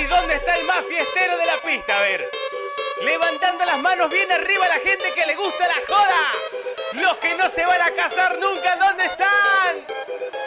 dónde está el más fiestero de la pista? A ver. Levantando las manos bien arriba la gente que le gusta la joda. Los que no se van a casar nunca, ¿dónde están?